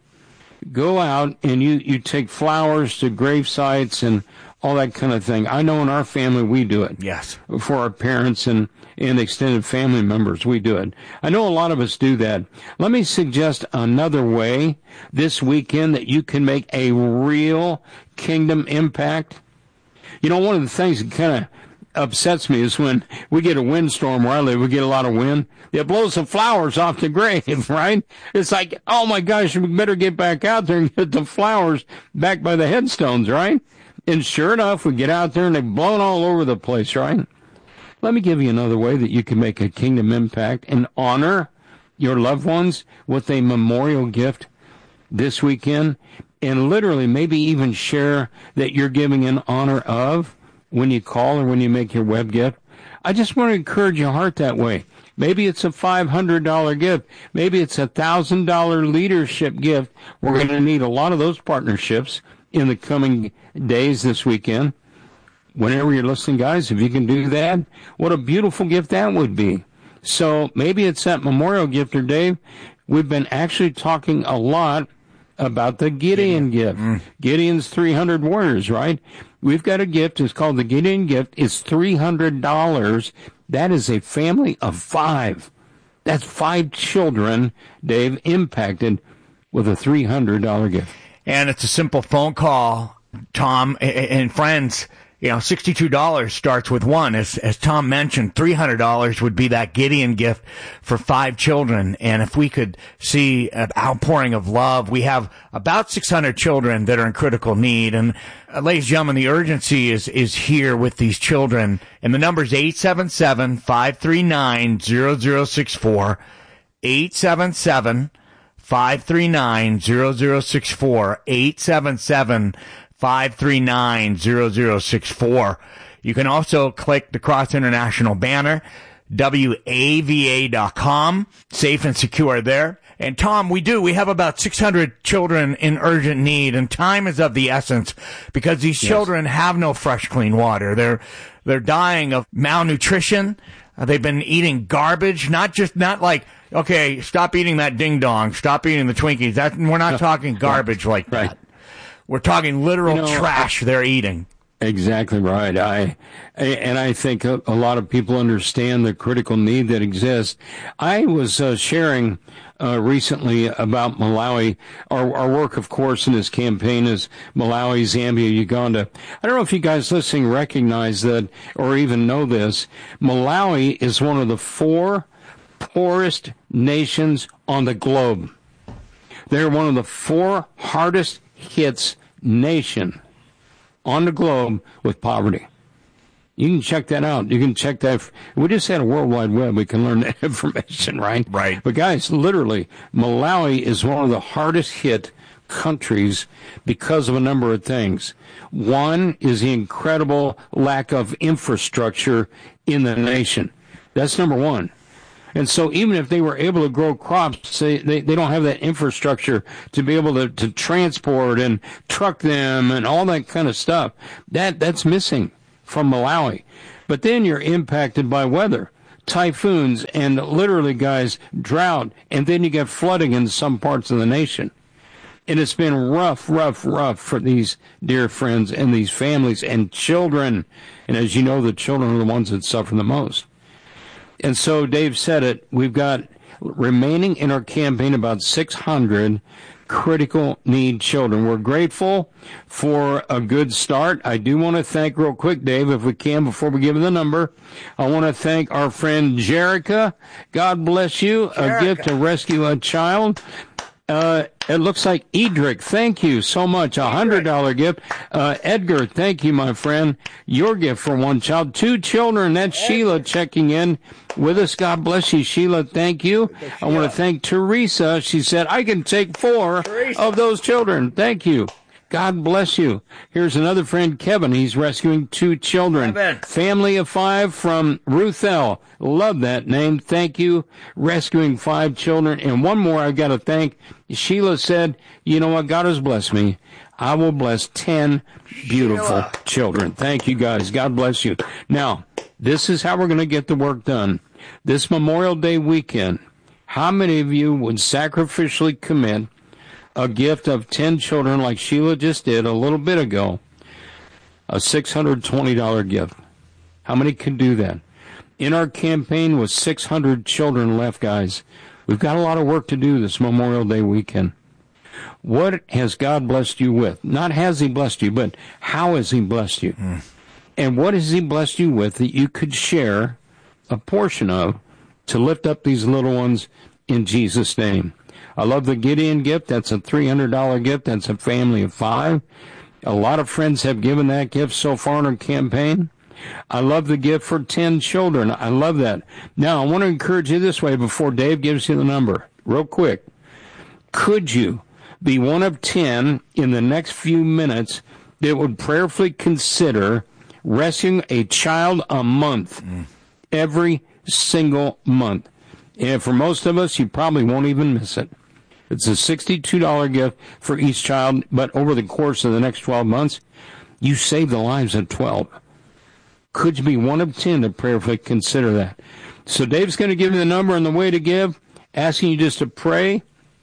go out and you, you take flowers to grave sites and all that kind of thing. I know in our family we do it. Yes. For our parents and, and extended family members, we do it. I know a lot of us do that. Let me suggest another way this weekend that you can make a real kingdom impact. You know, one of the things that kind of upsets me is when we get a windstorm where I live, we get a lot of wind. It blows the flowers off the grave, right? It's like, oh my gosh, we better get back out there and get the flowers back by the headstones, right? And sure enough, we get out there and they've blown all over the place, right? Let me give you another way that you can make a kingdom impact and honor your loved ones with a memorial gift this weekend, and literally maybe even share that you're giving in honor of when you call or when you make your web gift. I just want to encourage your heart that way. Maybe it's a five hundred dollars gift. Maybe it's a one thousand dollars leadership gift. We're going to need a lot of those partnerships in the coming days this weekend. Whenever you're listening, guys, if you can do that, what a beautiful gift that would be. So maybe it's that memorial gift, or Dave, we've been actually talking a lot about the Gideon gift. Mm. Gideon's three hundred warriors, right? We've got a gift. It's called the Gideon gift. It's three hundred dollars. That is a family of five. That's five children, Dave, impacted with a three hundred dollars gift. And it's a simple phone call, Tom, and friends. You know, sixty-two dollars starts with one. As, as Tom mentioned, three hundred dollars would be that Gideon gift for five children. And if we could see an outpouring of love, we have about six hundred children that are in critical need. And uh, ladies and gentlemen, the urgency is, is here with these children. And the number is eight seven seven, five three nine, zero zero six four, eight seven seven, five three nine, zero zero six four, eight seven seven, five three nine, zero zero six four. You can also click the Cross International banner, W A V A dot com, safe and secure there. And Tom, we do, we have about six hundred children in urgent need, and time is of the essence because these yes. children have no fresh, clean water. They're, they're dying of malnutrition. Uh, they've been eating garbage, not just, not like, okay, stop eating that ding dong, stop eating the Twinkies. That, we're not talking garbage like that. Right. We're talking literal you know, trash they're eating. Exactly right. I and I think a, a lot of people understand the critical need that exists. I was uh, sharing uh, recently about Malawi. Our, our work, of course, in this campaign is Malawi, Zambia, Uganda. I don't know if you guys listening recognize that or even know this. Malawi is one of the four poorest nations on the globe. They're one of the four hardest hits nation on the globe with poverty. You can check that out. You can check that. We just had a World Wide Web. We can learn that information, right? Right. But guys, literally, Malawi is one of the hardest hit countries because of a number of things. One is the incredible lack of infrastructure in the nation. That's number one. And so even if they were able to grow crops, they, they, they don't have that infrastructure to be able to, to transport and truck them and all that kind of stuff. That that's missing from Malawi. But then you're impacted by weather, typhoons, and literally, guys, drought. And then you get flooding in some parts of the nation. And it's been rough, rough, rough for these dear friends and these families and children. And as you know, the children are the ones that suffer the most. And so Dave said it, we've got remaining in our campaign about six hundred critical need children. We're grateful for a good start. I do want to thank real quick, Dave, if we can, before we give the number, I want to thank our friend Jerica. God bless you. Jerica. A gift to rescue a child. Uh, it looks like Edric, thank you so much. A hundred dollar gift. Uh, Edgar, thank you, my friend. Your gift for one child. Two children. That's Edgar. Sheila checking in with us. God bless you, Sheila. Thank you. I want to thank Teresa. She said, I can take four Teresa. Of those children. Thank you. God bless you. Here's another friend, Kevin. He's rescuing two children. Kevin. Family of five from Ruthell. Love that name. Thank you. Rescuing five children. And one more I've got to thank. Sheila said, you know what? God has blessed me. I will bless ten beautiful Sheila. Children. Thank you, guys. God bless you. Now, this is how we're going to get the work done. This Memorial Day weekend, how many of you would sacrificially commit a gift of ten children like Sheila just did a little bit ago, a six hundred twenty dollar gift? How many can do that? In our campaign with six hundred children left, guys, we've got a lot of work to do this Memorial Day weekend. What has God blessed you with? Not has he blessed you, but how has he blessed you? Mm. And what has he blessed you with that you could share a portion of to lift up these little ones in Jesus' name? I love the Gideon gift. That's a three hundred dollar gift. That's a family of five. A lot of friends have given that gift so far in our campaign. I love the gift for ten children. I love that. Now, I want to encourage you this way before Dave gives you the number. Real quick. Could you be one of ten in the next few minutes that would prayerfully consider rescuing a child a month, mm. every single month? And for most of us, you probably won't even miss it. It's a sixty-two dollar gift for each child, but over the course of the next twelve months, you save the lives of twelve. Could you be one of ten to prayerfully consider that? So Dave's going to give you the number and the way to give, asking you just to pray,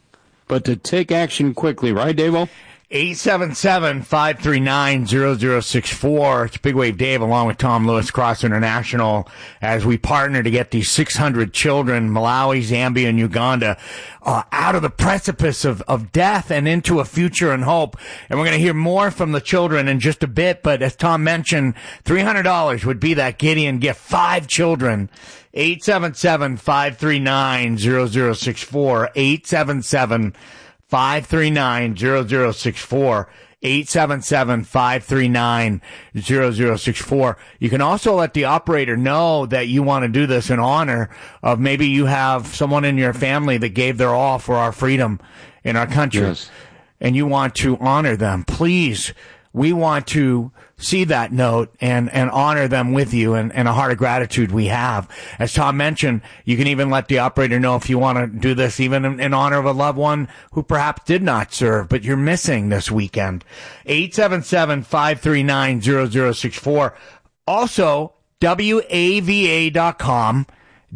but to take action quickly. Right, Dave-O? eight seven seven, five three nine, zero zero six four. It's Big Wave Dave along with Tom Lewis, Cross International, as we partner to get these six hundred children, Malawi, Zambia, and Uganda, uh, out of the precipice of, of death and into a future and hope. And we're going to hear more from the children in just a bit. But as Tom mentioned, three hundred dollars would be that Gideon gift. Five children. eight seven seven, five three nine, zero zero six four. eight seven seven, five three nine, zero zero six four, eight seven seven, five three nine, zero zero six four. You can also let the operator know that you want to do this in honor of maybe you have someone in your family that gave their all for our freedom in our country. Yes. And you want to honor them. Please, we want to see that note and, and honor them with you and, and a heart of gratitude we have. As Tom mentioned, you can even let the operator know if you want to do this even in, in honor of a loved one who perhaps did not serve, but you're missing this weekend. eight seven seven, five three nine, zero zero six four. Also, W A V A dot com.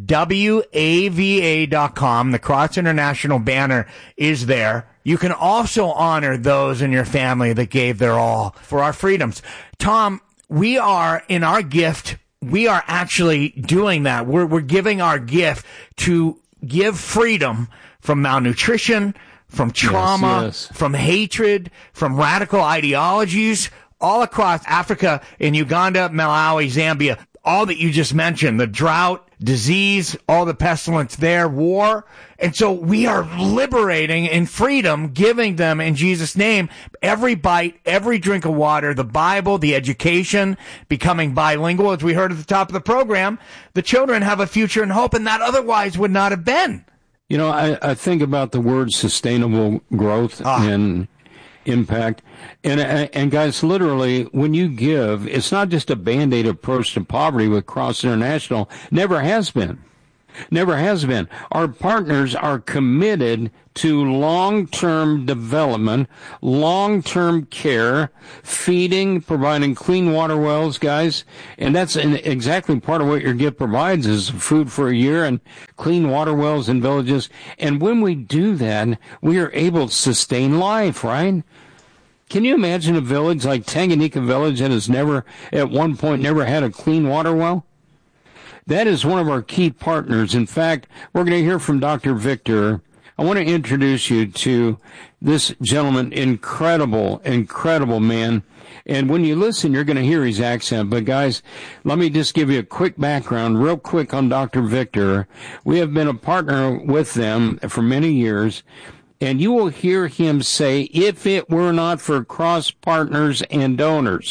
W A V A dot com. The Cross International banner is there. You can also honor those in your family that gave their all for our freedoms. Tom, we are in our gift. We are actually doing that. We're, we're giving our gift to give freedom from malnutrition, from trauma, yes, yes. from hatred, from radical ideologies all across Africa, in Uganda, Malawi, Zambia, all that you just mentioned, the drought, disease, all the pestilence there, war. And so we are liberating in freedom, giving them in Jesus' name every bite, every drink of water, the Bible, the education, becoming bilingual. As we heard at the top of the program, the children have a future and hope, and that otherwise would not have been. You know, I, I think about the word sustainable growth ah. and impact. And, and guys, literally, when you give, it's not just a Band-Aid approach to poverty with Cross International. Never has been. Never has been. Our partners are committed to long-term development, long-term care, feeding, providing clean water wells, guys. And that's an, exactly part of what your gift provides is food for a year and clean water wells in villages. And when we do that, we are able to sustain life, right? Can you imagine a village like Tanganyika Village that has never, at one point, never had a clean water well? That is one of our key partners. In fact, we're going to hear from Doctor Victor. I want to introduce you to this gentleman, incredible, incredible man. And when you listen, you're going to hear his accent. But guys, let me just give you a quick background, real quick on Doctor Victor. We have been a partner with them for many years. And you will hear him say, if it were not for cross partners and donors,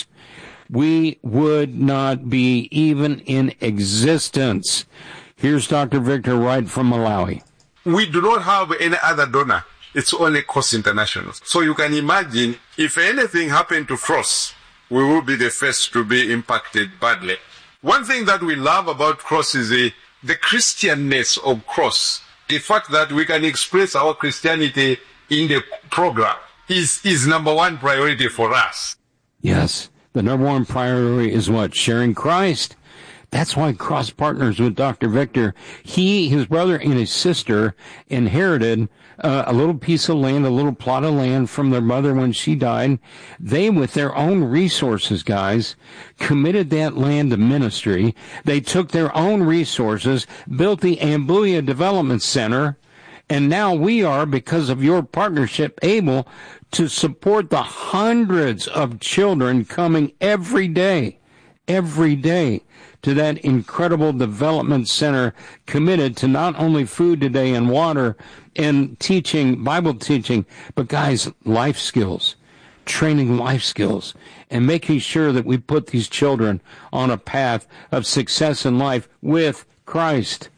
we would not be even in existence. Here's Doctor Victor right from Malawi. We do not have any other donor. It's only Cross International. So you can imagine if anything happened to Cross, we will be the first to be impacted badly. One thing that we love about Cross is the, the Christianness of Cross. The fact that we can express our Christianity in the program is, is number one priority for us. Yes. The number one priority is what? Sharing Christ. That's why Cross partners with Doctor Victor. He, his brother, and his sister inherited uh, a little piece of land, a little plot of land from their mother when she died. They, with their own resources, guys, committed that land to ministry. They took their own resources, built the Ambuya Development Center, and now we are, because of your partnership, able to support the hundreds of children coming every day, every day, to that incredible development center committed to not only food today and water and teaching, Bible teaching, but guys, life skills, training life skills, and making sure that we put these children on a path of success in life with Christ.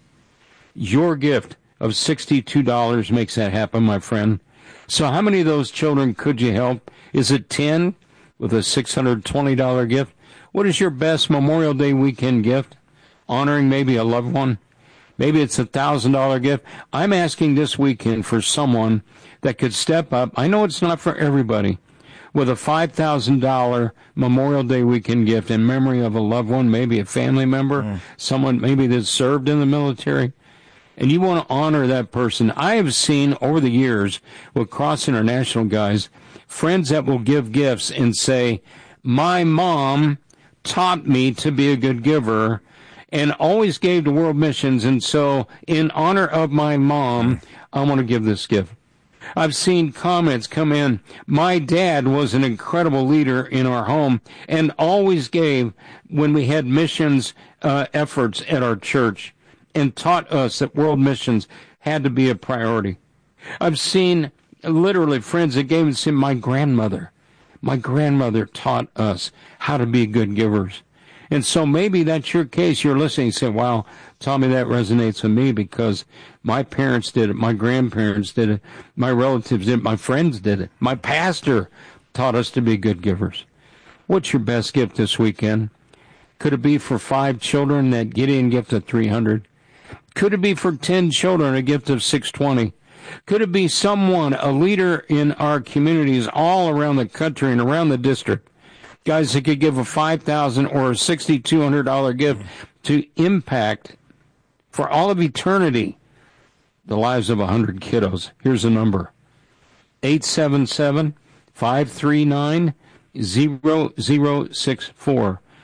Your gift of sixty-two dollars makes that happen, my friend. So how many of those children could you help? Is it ten with a six hundred twenty dollars gift? What is your best Memorial Day weekend gift? Honoring maybe a loved one? Maybe it's a one thousand dollars gift. I'm asking this weekend for someone that could step up. I know it's not for everybody. With a five thousand dollars Memorial Day weekend gift in memory of a loved one, maybe a family member, mm. someone maybe that served in the military. And you want to honor that person. I have seen over the years with Cross International guys, friends that will give gifts and say, my mom taught me to be a good giver and always gave to World Missions. And so in honor of my mom, I want to give this gift. I've seen comments come in. My dad was an incredible leader in our home and always gave when we had missions uh, efforts at our church, and taught us that world missions had to be a priority. I've seen literally friends that gave and said, my grandmother, my grandmother taught us how to be good givers. And so maybe that's your case. You're listening and say, wow, Tommy, that resonates with me because my parents did it, my grandparents did it, my relatives did it, my friends did it, my pastor taught us to be good givers. What's your best gift this weekend? Could it be for five children, that Gideon gift of three hundred? Could it be for ten children, a gift of six hundred twenty? Could it be someone, a leader in our communities all around the country and around the district, guys that could give a five thousand dollars or a six thousand two hundred dollars gift to impact for all of eternity the lives of one hundred kiddos? Here's the number, eight seven seven, five three nine, zero zero six four.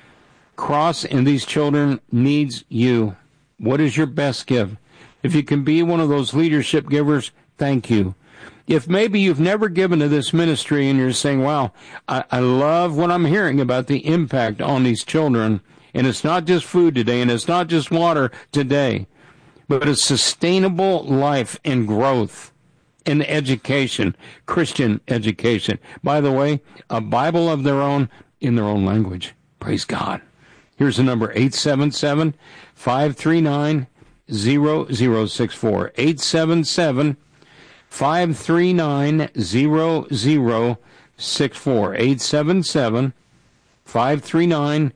Cross and these children needs you. What is your best gift? If you can be one of those leadership givers, thank you. If maybe you've never given to this ministry and you're saying, wow, I, I love what I'm hearing about the impact on these children, and it's not just food today, and it's not just water today, but it's sustainable life and growth and education, Christian education. By the way, a Bible of their own in their own language. Praise God. Here's the number, eight seven seven, five three nine, zero zero six four. eight seven seven, five three nine, zero zero six four. eight seven seven, five three nine,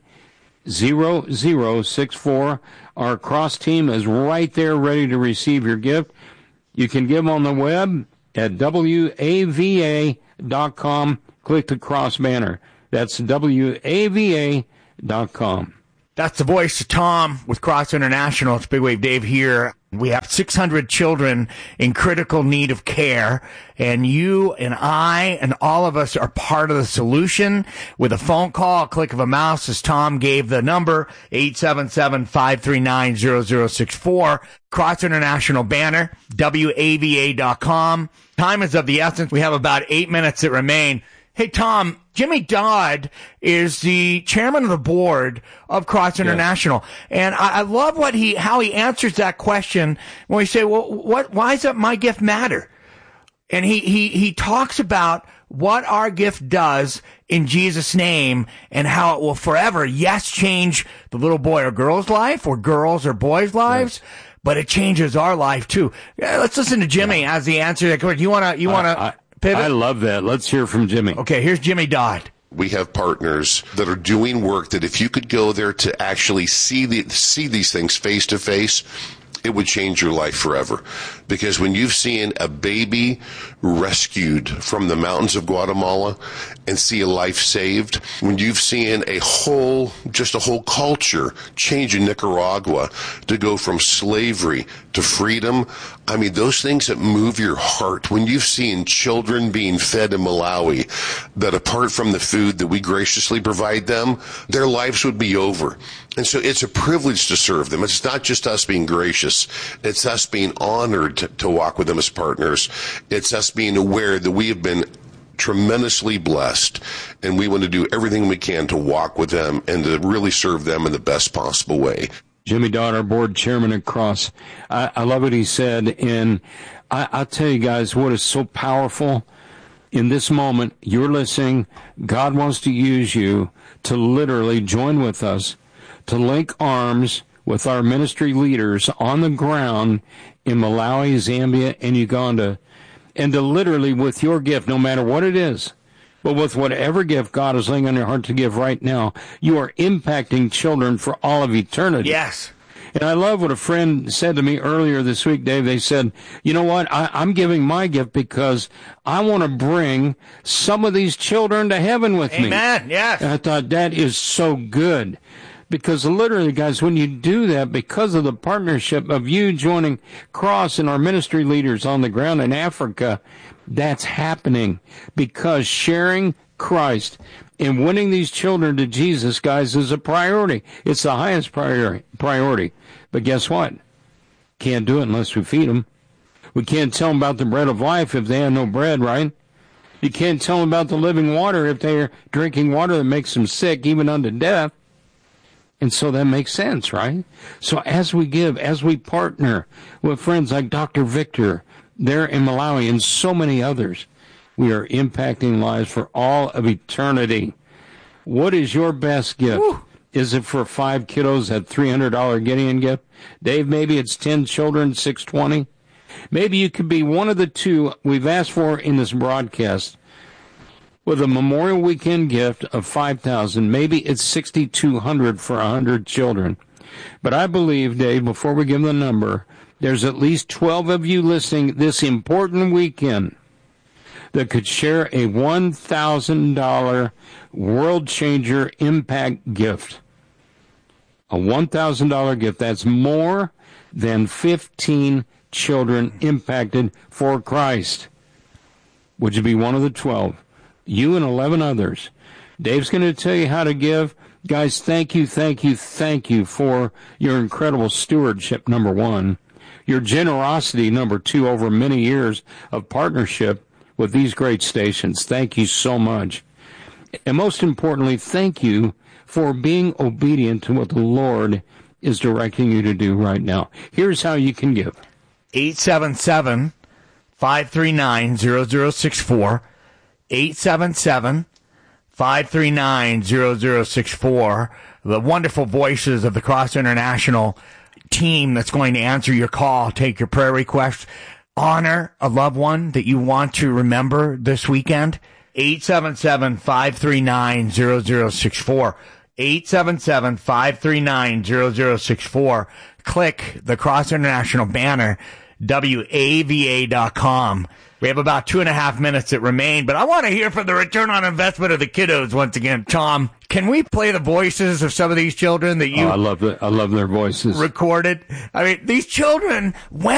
zero zero six four. Our cross team is right there ready to receive your gift. You can give on the web at W A V A dot com. Click the cross banner. That's W A V A dot com. That's the voice of Tom with Cross International. It's Big Wave Dave here. We have six hundred children in critical need of care, and you and I and all of us are part of the solution with a phone call, a click of a mouse, as Tom gave the number, eight seven seven, five three nine, zero zero six four. Cross International banner, W A V A dot com. Time is of the essence. We have about eight minutes that remain. Hey, Tom, Jimmy Dodd is the chairman of the board of Cross International. Yes. And I, I love what he, how he answers that question when we say, well, what, why does that my gift matter? And he, he, he talks about what our gift does in Jesus' name and how it will forever, yes, change the little boy or girl's life or girls or boys' lives. Yes. But it changes our life too. Yeah, let's listen to Jimmy yeah. as the answer to that question. You want to, you want to, Pivot? I love that. Let's hear from Jimmy. Okay, here's Jimmy Dodd. We have partners that are doing work that if you could go there to actually see the see these things face to face, it would change your life forever. Because when you've seen a baby rescued from the mountains of Guatemala and see a life saved, when you've seen a whole, just a whole culture change in Nicaragua to go from slavery to freedom, I mean, those things that move your heart. When you've seen children being fed in Malawi, that apart from the food that we graciously provide them, their lives would be over. And so it's a privilege to serve them. It's not just us being gracious. It's us being honored to, to walk with them as partners. It's us being aware that we have been tremendously blessed, and we want to do everything we can to walk with them and to really serve them in the best possible way. Jimmy Dodd, our board chairman at Cross. I, I love what he said, and I, I'll tell you guys what is so powerful. In this moment, you're listening. God wants to use you to literally join with us, to link arms with our ministry leaders on the ground in Malawi, Zambia, and Uganda, and to literally, with your gift, no matter what it is, but with whatever gift God is laying on your heart to give right now, you are impacting children for all of eternity. Yes. And I love what a friend said to me earlier this week, Dave. They said, you know what, I, I'm giving my gift because I want to bring some of these children to heaven with Amen. me. Amen, yes. And I thought, that is so good. Because literally, guys, when you do that, because of the partnership of you joining Cross and our ministry leaders on the ground in Africa, that's happening. Because sharing Christ and winning these children to Jesus, guys, is a priority. It's the highest priority. priority. But guess what? Can't do it unless we feed them. We can't tell them about the bread of life if they have no bread, right? You can't tell them about the living water if they're drinking water that makes them sick, even unto death. And so that makes sense, right? So as we give, as we partner with friends like Doctor Victor there in Malawi and so many others, we are impacting lives for all of eternity. What is your best gift? Woo. Is it for five kiddos, that three hundred dollars Gideon gift? Dave, maybe it's ten children, six hundred twenty dollars. Maybe you could be one of the two we've asked for in this broadcast. With a Memorial Weekend gift of five thousand dollars, maybe it's six thousand two hundred dollars for one hundred children. But I believe, Dave, before we give the number, there's at least twelve of you listening this important weekend that could share a one thousand dollars World Changer Impact gift. A one thousand dollars gift. That's more than fifteen children impacted for Christ. Would you be one of the twelve? You and eleven others. Dave's going to tell you how to give. Guys, thank you, thank you, thank you for your incredible stewardship, number one. Your generosity, number two, over many years of partnership with these great stations. Thank you so much. And most importantly, thank you for being obedient to what the Lord is directing you to do right now. Here's how you can give. eight seven seven, five three nine, zero zero six four. eight seven seven, five three nine, zero zero six four. The wonderful voices of the Cross International team that's going to answer your call, take your prayer requests, honor a loved one that you want to remember this weekend. eight seven seven, five three nine, zero zero six four. eight seven seven, five three nine, zero zero six four. Click the Cross International banner, W A V A dot com. We have about two and a half minutes that remain, but I want to hear from the return on investment of the kiddos once again. Tom, can we play the voices of some of these children that you... Oh, I love the, I love their voices. ...recorded? I mean, these children went